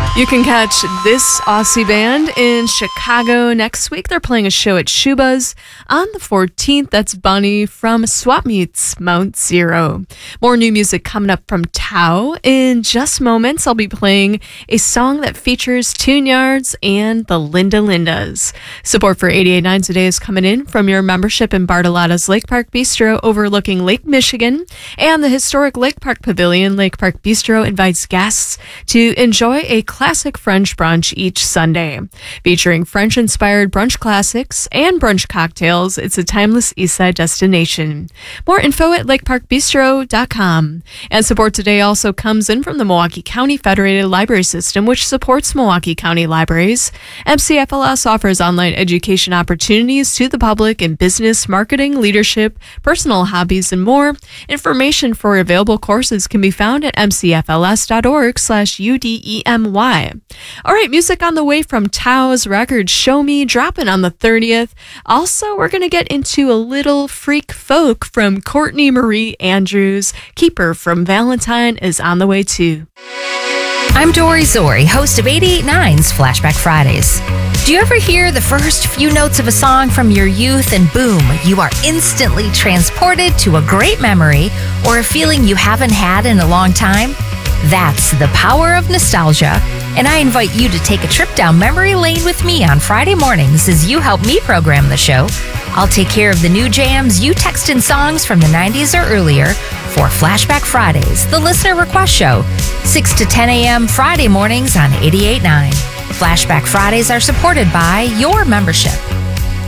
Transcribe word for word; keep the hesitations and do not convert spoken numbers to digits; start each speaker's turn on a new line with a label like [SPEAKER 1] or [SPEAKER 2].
[SPEAKER 1] You can catch this Aussie band in Chicago next week. They're playing a show at Shuba's on the fourteenth. That's Bunny from Swap Meets Mount Zero. More new music coming up from Tao. In just moments, I'll be playing a song that features Tune Yards and the Linda Lindas. Support for eighty-eight point nine Today is coming in from your membership in Bartolotta's Lake Park Bistro overlooking Lake Michigan and the historic Lake Park Pavilion. Lake Park Bistro invites guests to enjoy a classic French brunch each Sunday. Featuring French-inspired brunch classics and brunch cocktails, it's a timeless Eastside destination. More info at lake park bistro dot com. And support today also comes in from the Milwaukee County Federated Library System, which supports Milwaukee County libraries. M C F L S offers online education opportunities to the public in business, marketing, leadership, personal hobbies, and more. Information for available courses can be found at m c f l s dot org slash u d e m y. All right, music on the way from Tao's record Show Me, dropping on the thirtieth. Also, we're going to get into a little freak folk from Courtney Marie Andrews. Keeper from Valentine is on the way too.
[SPEAKER 2] I'm Dory Zori, host of eighty-eight point nine's Flashback Fridays. Do you ever hear the first few notes of a song from your youth and boom, you are instantly transported to a great memory or a feeling you haven't had in a long time? That's the power of nostalgia, and I invite you to take a trip down memory lane with me on Friday mornings as you help me program the show. I'll take care of the new jams you text in songs from the nineties or earlier for Flashback Fridays, the listener request show, six to ten a.m. Friday mornings on eighty-eight point nine. Flashback Fridays are supported by your membership.